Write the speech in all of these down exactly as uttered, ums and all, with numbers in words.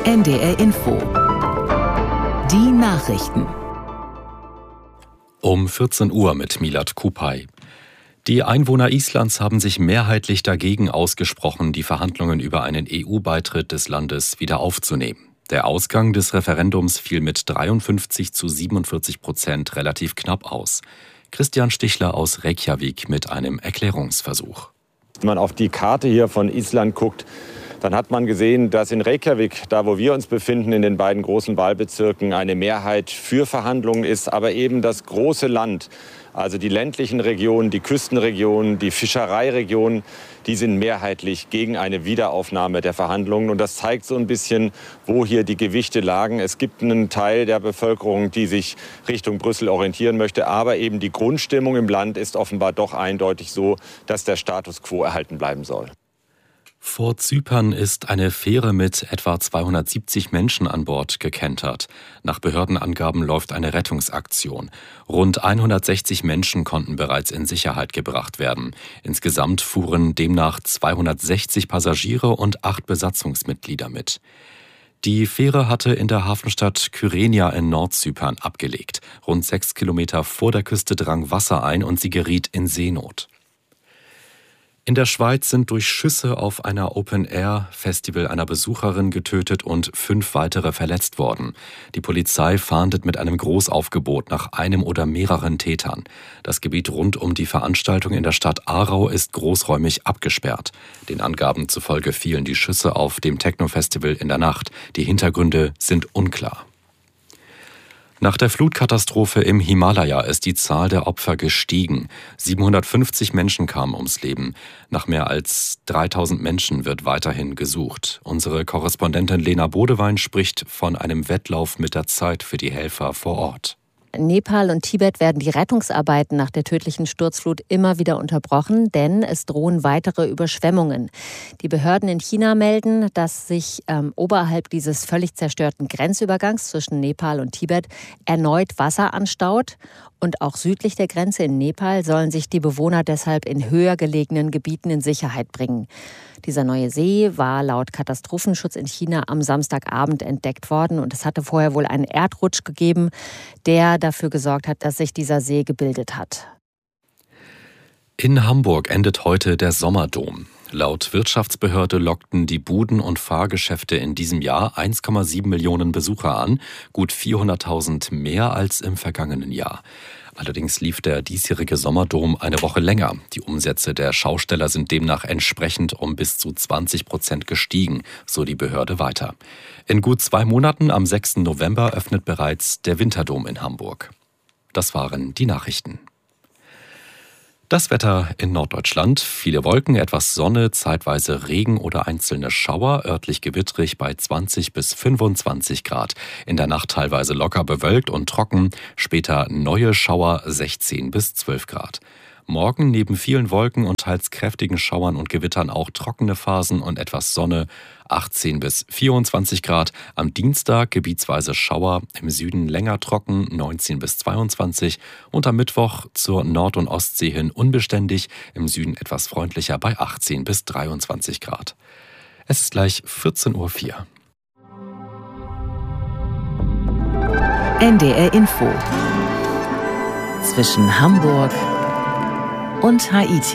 N D R Info. Die Nachrichten. Um vierzehn Uhr mit Milad Kupay. Die Einwohner Islands haben sich mehrheitlich dagegen ausgesprochen, die Verhandlungen über einen E U-Beitritt des Landes wieder aufzunehmen. Der Ausgang des Referendums fiel mit dreiundfünfzig zu siebenundvierzig Prozent relativ knapp aus. Christian Stichler aus Reykjavik mit einem Erklärungsversuch. Wenn man auf die Karte hier von Island guckt, dann hat man gesehen, dass in Reykjavik, da wo wir uns befinden, in den beiden großen Wahlbezirken, eine Mehrheit für Verhandlungen ist. Aber eben das große Land, also die ländlichen Regionen, die Küstenregionen, die Fischereiregionen, die sind mehrheitlich gegen eine Wiederaufnahme der Verhandlungen. Und das zeigt so ein bisschen, wo hier die Gewichte lagen. Es gibt einen Teil der Bevölkerung, die sich Richtung Brüssel orientieren möchte. Aber eben die Grundstimmung im Land ist offenbar doch eindeutig so, dass der Status quo erhalten bleiben soll. Vor Zypern ist eine Fähre mit etwa zweihundertsiebzig Menschen an Bord gekentert. Nach Behördenangaben läuft eine Rettungsaktion. Rund hundertsechzig Menschen konnten bereits in Sicherheit gebracht werden. Insgesamt fuhren demnach zweihundertsechzig Passagiere und acht Besatzungsmitglieder mit. Die Fähre hatte in der Hafenstadt Kyrenia in Nordzypern abgelegt. Rund sechs Kilometer vor der Küste drang Wasser ein und sie geriet in Seenot. In der Schweiz sind durch Schüsse auf einer Open-Air-Festival einer Besucherin getötet und fünf weitere verletzt worden. Die Polizei fahndet mit einem Großaufgebot nach einem oder mehreren Tätern. Das Gebiet rund um die Veranstaltung in der Stadt Aarau ist großräumig abgesperrt. Den Angaben zufolge fielen die Schüsse auf dem Techno-Festival in der Nacht. Die Hintergründe sind unklar. Nach der Flutkatastrophe im Himalaya ist die Zahl der Opfer gestiegen. siebenhundertfünfzig Menschen kamen ums Leben. Nach mehr als dreitausend Menschen wird weiterhin gesucht. Unsere Korrespondentin Lena Bodewein spricht von einem Wettlauf mit der Zeit für die Helfer vor Ort. In Nepal und Tibet werden die Rettungsarbeiten nach der tödlichen Sturzflut immer wieder unterbrochen, denn es drohen weitere Überschwemmungen. Die Behörden in China melden, dass sich ähm, oberhalb dieses völlig zerstörten Grenzübergangs zwischen Nepal und Tibet erneut Wasser anstaut. Und auch südlich der Grenze in Nepal sollen sich die Bewohner deshalb in höher gelegenen Gebieten in Sicherheit bringen. Dieser neue See war laut Katastrophenschutz in China am Samstagabend entdeckt worden. Und es hatte vorher wohl einen Erdrutsch gegeben, der dafür gesorgt hat, dass sich dieser See gebildet hat. In Hamburg endet heute der Sommerdom. Laut Wirtschaftsbehörde lockten die Buden- und Fahrgeschäfte in diesem Jahr eins Komma sieben Millionen Besucher an, gut vierhunderttausend mehr als im vergangenen Jahr. Allerdings lief der diesjährige Sommerdom eine Woche länger. Die Umsätze der Schausteller sind demnach entsprechend um bis zu zwanzig Prozent gestiegen, so die Behörde weiter. In gut zwei Monaten, am sechsten November, öffnet bereits der Winterdom in Hamburg. Das waren die Nachrichten. Das Wetter in Norddeutschland: viele Wolken, etwas Sonne, zeitweise Regen oder einzelne Schauer, örtlich gewittrig bei zwanzig bis fünfundzwanzig Grad. In der Nacht teilweise locker bewölkt und trocken, später neue Schauer, sechzehn bis zwölf Grad. Morgen neben vielen Wolken und teils kräftigen Schauern und Gewittern auch trockene Phasen und etwas Sonne, achtzehn bis vierundzwanzig Grad. Am Dienstag gebietsweise Schauer, im Süden länger trocken, neunzehn bis zweiundzwanzig. Und am Mittwoch zur Nord- und Ostsee hin unbeständig, im Süden etwas freundlicher bei achtzehn bis dreiundzwanzig Grad. Es ist gleich vierzehn Uhr vier. N D R Info. Zwischen Hamburg und Haiti.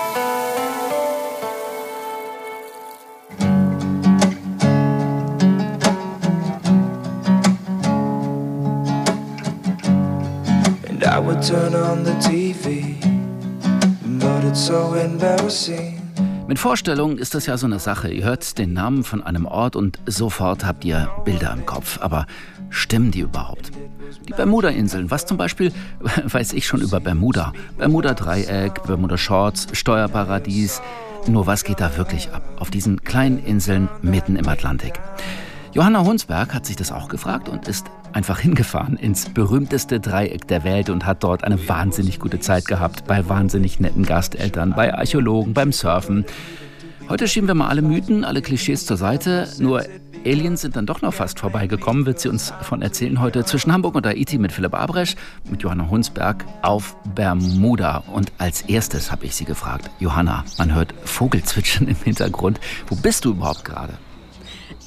And I would turn on the T V, but it's so embarrassing. Mit Vorstellungen ist das ja so eine Sache. Ihr hört den Namen von einem Ort und sofort habt ihr Bilder im Kopf. Aber stimmen die überhaupt? Die Bermuda-Inseln, was zum Beispiel weiß ich schon über Bermuda? Bermuda-Dreieck, Bermuda-Shorts, Steuerparadies. Nur was geht da wirklich ab auf diesen kleinen Inseln mitten im Atlantik? Johanna Hunsberg hat sich das auch gefragt und ist einfach hingefahren ins berühmteste Dreieck der Welt und hat dort eine wahnsinnig gute Zeit gehabt. Bei wahnsinnig netten Gasteltern, bei Archäologen, beim Surfen. Heute schieben wir mal alle Mythen, alle Klischees zur Seite. Nur Aliens sind dann doch noch fast vorbeigekommen, wird sie uns von erzählen heute. Zwischen Hamburg und Haiti mit Philipp Abresch, mit Johanna Hunsberg auf Bermuda. Und als erstes habe ich sie gefragt: Johanna, man hört Vogelzwitschern im Hintergrund. Wo bist du überhaupt gerade?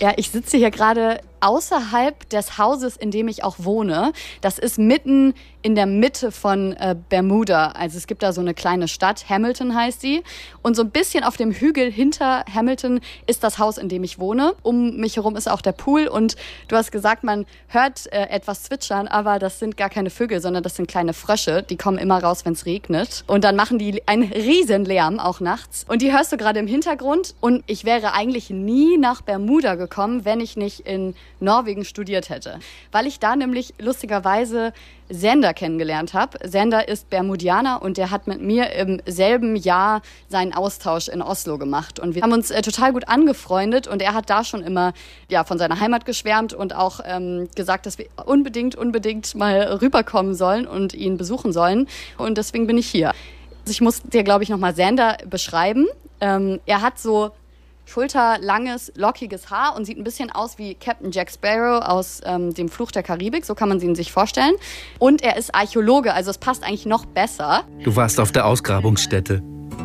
Ja, ich sitze hier gerade außerhalb des Hauses, in dem ich auch wohne. Das ist mitten in der Mitte von äh, Bermuda. Also es gibt da so eine kleine Stadt, Hamilton heißt sie. Und so ein bisschen auf dem Hügel hinter Hamilton ist das Haus, in dem ich wohne. Um mich herum ist auch der Pool. Und du hast gesagt, man hört äh, etwas zwitschern, aber das sind gar keine Vögel, sondern das sind kleine Frösche. Die kommen immer raus, wenn es regnet. Und dann machen die einen riesen Lärm, auch nachts. Und die hörst du gerade im Hintergrund. Und ich wäre eigentlich nie nach Bermuda gekommen, wenn ich nicht in Norwegen studiert hätte. Weil ich da nämlich lustigerweise Sander kennengelernt habe. Sander ist Bermudianer und der hat mit mir im selben Jahr seinen Austausch in Oslo gemacht. Und wir haben uns äh, total gut angefreundet und er hat da schon immer ja, von seiner Heimat geschwärmt und auch ähm, gesagt, dass wir unbedingt, unbedingt mal rüberkommen sollen und ihn besuchen sollen. Und deswegen bin ich hier. Also ich muss dir, glaube ich, nochmal Sander beschreiben. Ähm, er hat so schulterlanges, lockiges Haar und sieht ein bisschen aus wie Captain Jack Sparrow aus ähm, dem Fluch der Karibik. So kann man ihn sich vorstellen. Und er ist Archäologe, also es passt eigentlich noch besser. Du warst auf der Ausgrabungsstätte.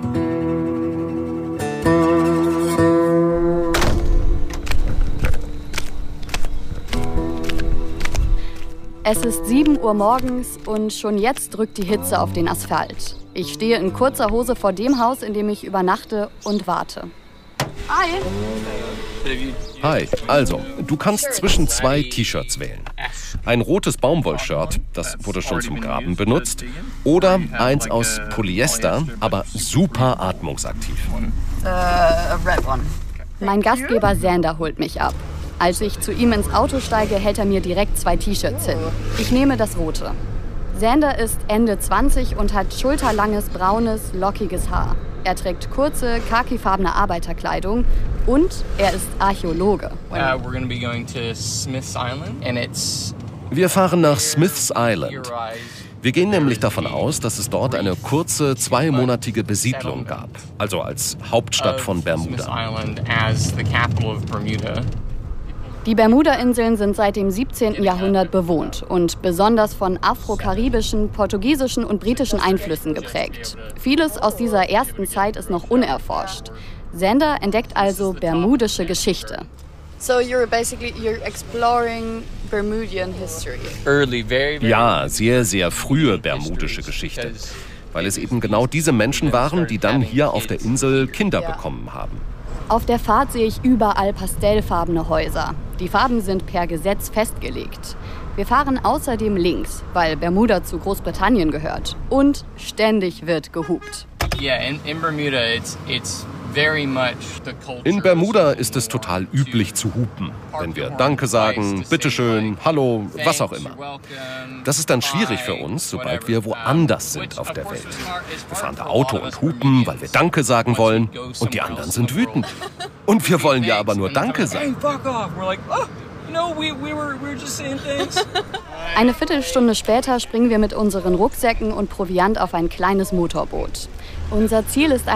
Es ist sieben Uhr morgens und schon jetzt drückt die Hitze auf den Asphalt. Ich stehe in kurzer Hose vor dem Haus, in dem ich übernachte und warte. Hi. Hi, also, du kannst zwischen zwei T-Shirts wählen. Ein rotes Baumwollshirt, das wurde schon zum Graben benutzt, oder eins aus Polyester, aber super atmungsaktiv. Mein Gastgeber Sander holt mich ab. Als ich zu ihm ins Auto steige, hält er mir direkt zwei T-Shirts hin. Ich nehme das rote. Sander ist Ende zwanzig und hat schulterlanges, braunes, lockiges Haar. Er trägt kurze, khakifarbene Arbeiterkleidung und er ist Archäologe. Wir fahren nach Smith's Island. Wir gehen nämlich davon aus, dass es dort eine kurze, zweimonatige Besiedlung gab, also als Hauptstadt von Bermuda. Die Bermuda-Inseln sind seit dem siebzehnten Jahrhundert bewohnt und besonders von afro-karibischen, portugiesischen und britischen Einflüssen geprägt. Vieles aus dieser ersten Zeit ist noch unerforscht. Sander entdeckt also bermudische Geschichte. So you're basically you're exploring Bermudian history. Ja, sehr, sehr frühe bermudische Geschichte, weil es eben genau diese Menschen waren, die dann hier auf der Insel Kinder bekommen haben. Auf der Fahrt sehe ich überall pastellfarbene Häuser. Die Farben sind per Gesetz festgelegt. Wir fahren außerdem links, weil Bermuda zu Großbritannien gehört. Und ständig wird gehupt. In Bermuda ist es total üblich zu hupen, wenn wir Danke sagen, Bitteschön, Hallo, was auch immer. Das ist dann schwierig für uns, sobald wir woanders sind auf der Welt. Wir fahren da Auto und hupen, weil wir Danke sagen wollen und die anderen sind wütend. Und wir wollen ja aber nur Danke sagen. Eine Viertelstunde später springen wir mit unseren Rucksäcken und Proviant auf ein kleines Motorboot. Unser Ziel ist ein